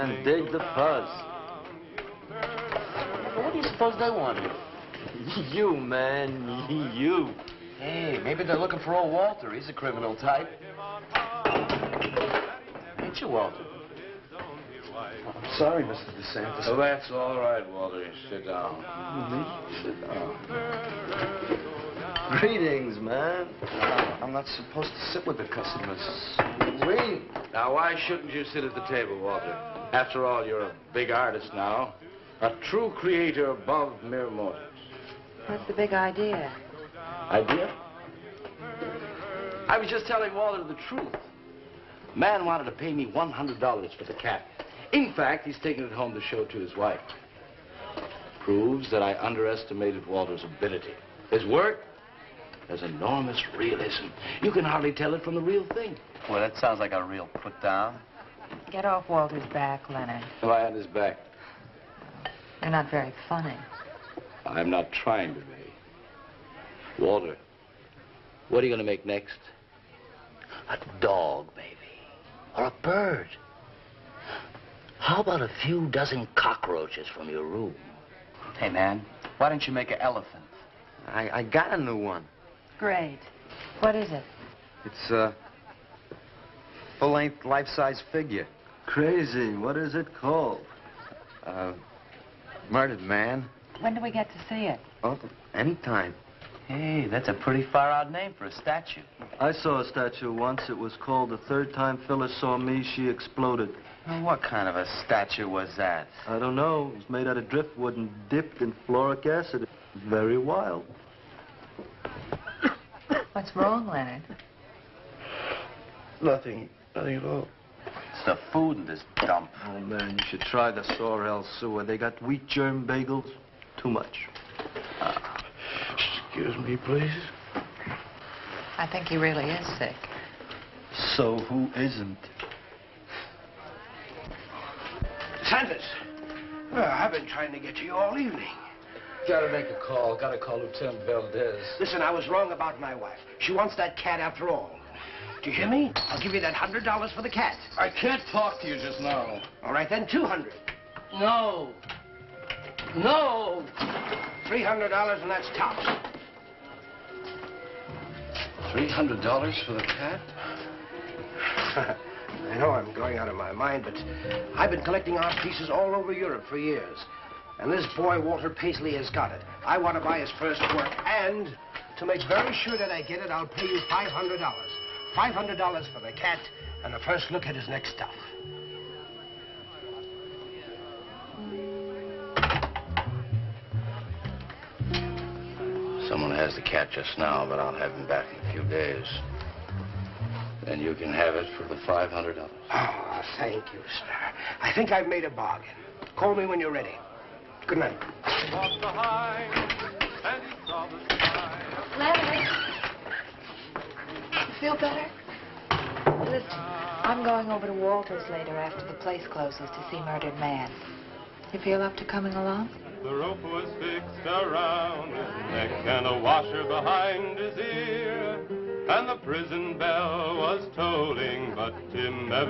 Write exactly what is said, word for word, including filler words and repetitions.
And dig the fuzz. Well, what do you suppose they want here? You, man, you. Hey, maybe they're looking for old Walter. He's a criminal type. Ain't you, Walter? I'm sorry, Mister DeSantis. Oh, that's all right, Walter. Sit down. Me? Sit down. Greetings, man. Uh, I'm not supposed to sit with the customers. Wait. Now, why shouldn't you sit at the table, Walter? After all, you're a big artist now. A true creator above mere mortals. What's the big idea? Idea? I was just telling Walter the truth. Man wanted to pay me one hundred dollars for the cat. In fact, he's taking it home to show to his wife. Proves that I underestimated Walter's ability. His work has enormous realism. You can hardly tell it from the real thing. Well, that sounds like a real put down. Get off Walter's back, Leonard. Lie on his back. You're not very funny. I'm not trying to be. Walter, what are you going to make next? A dog, maybe. Or a bird. How about a few dozen cockroaches from your room? Hey, man, why don't you make an elephant? I, I got a new one. Great. What is it? It's a full-length, life-size figure. Crazy. What is it called? Uh, Murdered Man. When do we get to see it? Oh, anytime. Hey, that's a pretty far-out name for a statue. I saw a statue once. It was called The Third Time Phyllis Saw Me, She Exploded. Well, what kind of a statue was that? I don't know. It was made out of driftwood and dipped in fluoric acid. Very wild. What's wrong, Leonard? Nothing. Nothing at all. It's the food in this dump. Oh, man, you should try the Sorrel sewer. They got wheat germ bagels. Too much. Uh, excuse me, please. I think he really is sick. So who isn't? Santos, well, I've been trying to get to you all evening. Gotta make a call. Gotta call Lieutenant Valdez. Listen, I was wrong about my wife. She wants that cat after all. Do you hear me? I'll give you that hundred dollars for the cat. I can't talk to you just now. All right, then, two hundred. No. No. Three hundred dollars, and that's tops. Three hundred dollars for the cat? I know I'm going out of my mind, but I've been collecting art pieces all over Europe for years. And this boy, Walter Paisley, has got it. I want to buy his first work, and to make very sure that I get it, I'll pay you five hundred dollars. five hundred dollars for the cat, and the first look at his next stuff. Someone has the cat just now, but I'll have him back in a few days. Then you can have it for the five hundred dollars. Oh, thank you, sir. I think I've made a bargain. Call me when you're ready. Good night. Leonard. You feel better? Listen, I'm going over to Walter's later after the place closes to see Murdered Man. You feel up to coming along? The rope was fixed around his neck and a washer behind his ear, and the prison bell was tolling, but Tim Evans